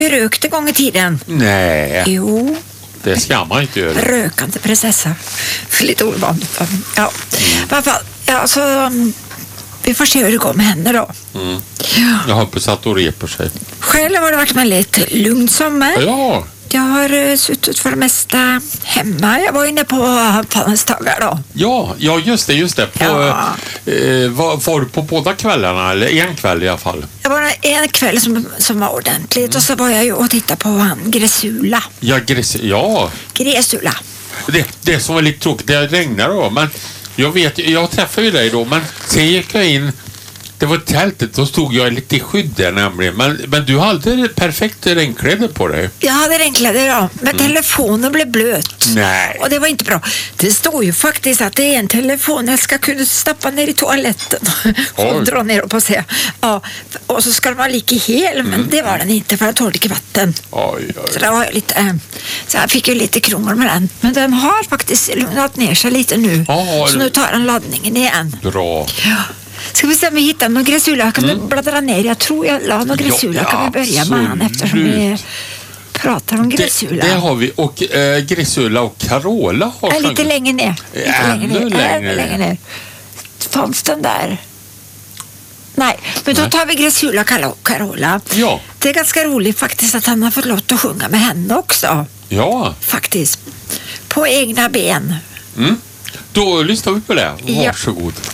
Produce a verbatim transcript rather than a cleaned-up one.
Jag rökte gång i tiden. Nej. Jo. Det ska man inte göra. Rökande prinsessa. Lite ovanligt. Ja. Mm. I alla fall, ja, så, um, vi får se hur det går med henne då. Mm. Ja. Jag hoppas att hon repar sig. Själv har det varit en väldigt lugn sommar. Ja. Jag har uh, suttit för det mesta hemma. Jag var inne på Fannens dagar då. Ja, ja just det, just det. På, ja. eh, var, var du på båda kvällarna? Eller en kväll i alla fall? Det var en kväll som, som var ordentligt. Mm. Och så var jag ju och tittade på han Gresula. Ja, Gres, ja. Gresula. Det, det som var lite tråkigt, det regnade då. Men jag vet, jag träffade ju dig då. Men sen gick jag in. Det var tältet, då stod jag lite i skydd där nämligen. Men, men du hade perfekt regnkläder på dig. Jag hade regnkläder, ja. Men mm. telefonen blev blöt. Nej. Och det var inte bra. Det står ju faktiskt att det är en telefon jag ska kunna stoppa ner i toaletten. Och dra ner och på sig. Ja. Och så ska den vara lika hel, mm. men det var den inte för att tål inte vatten. Oj, oj. Så det var lite, äh, så jag fick ju lite krångel med den. Men den har faktiskt lugnat ner sig lite nu. Ja, så nu tar den laddningen igen. Bra. Ja. Ska vi se om vi hittar någon gräsula? Kan mm. vi bläddra ner? Jag tror jag la någon gräsula. Ja, kan vi börja med han eftersom vi pratar om gräsula? Det, det har vi. Och äh, gräsula och Carola har... Äh, lite längre ner. Lite Ännu längre ner. längre, längre ner. Fanns den där? Nej, men då tar vi gräsula och Carola. Ja. Det är ganska roligt faktiskt att han har fått låt att sjunga med henne också. Ja. Faktiskt. På egna ben. Mm. Då lyssnar vi på det. Varsågod. Ja.